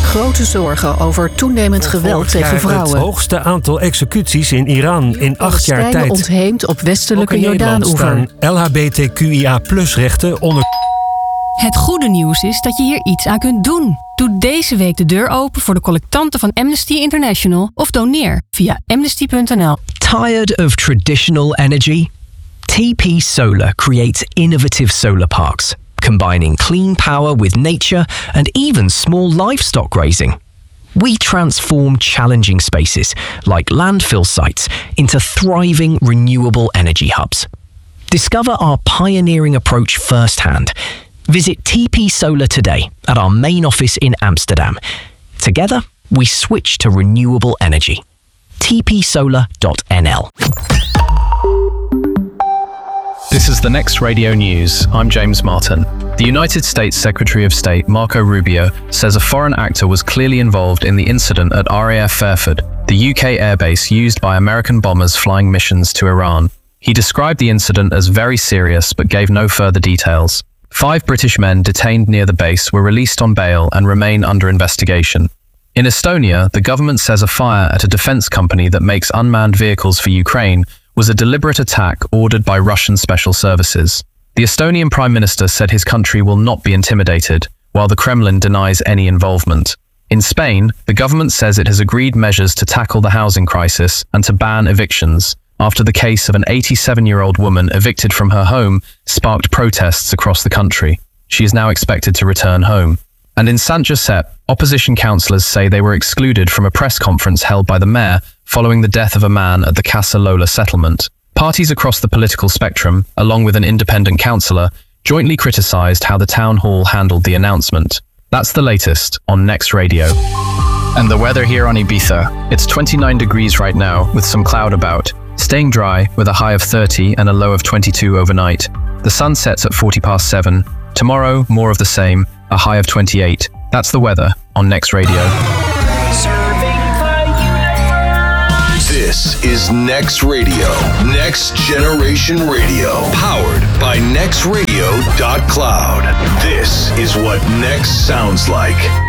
grote zorgen over toenemend geweld tegen vrouwen. Het hoogste aantal executies in Iran in 8 jaar tijd. Ontheemd op westelijke Ook in Jordaan-oever. Nederland staan LHBTQIA+-rechten onder... Het goede nieuws is dat je hier iets aan kunt doen. Doe deze week de deur open voor de collectanten van Amnesty International of doneer via amnesty.nl. Tired of traditional energy? TP Solar creates innovative solar parks, combining clean power with nature and even small livestock grazing. We transform challenging spaces, like landfill sites, into thriving renewable energy hubs. Discover our pioneering approach firsthand. Visit TP Solar today at our main office in Amsterdam. Together, we switch to renewable energy. tpsolar.nl. This is the Next Radio News. I'm James Martin. The United States Secretary of State Marco Rubio says a foreign actor was clearly involved in the incident at RAF Fairford, the UK airbase used by American bombers flying missions to Iran. He described the incident as very serious but gave no further details. 5 British men detained near the base were released on bail and remain under investigation. In Estonia, the government says a fire at a defense company that makes unmanned vehicles for Ukraine was a deliberate attack ordered by Russian special services. The Estonian Prime Minister said his country will not be intimidated, while the Kremlin denies any involvement. In Spain, the government says it has agreed measures to tackle the housing crisis and to ban evictions, after the case of an 87-year-old woman evicted from her home sparked protests across the country. She is now expected to return home. And in Sant Josep, opposition councillors say they were excluded from a press conference held by the mayor following the death of a man at the Casa Lola settlement. Parties across the political spectrum, along with an independent councillor, jointly criticised how the town hall handled the announcement. That's the latest on Next Radio. And the weather here on Ibiza. It's 29 degrees right now, with some cloud about. Staying dry, with a high of 30 and a low of 22 overnight. The sun sets at 7:40. Tomorrow, more of the same, a high of 28. That's the weather on Next Radio. This is Next Radio, Next Generation Radio, powered by nextradio.cloud. This is what Next sounds like.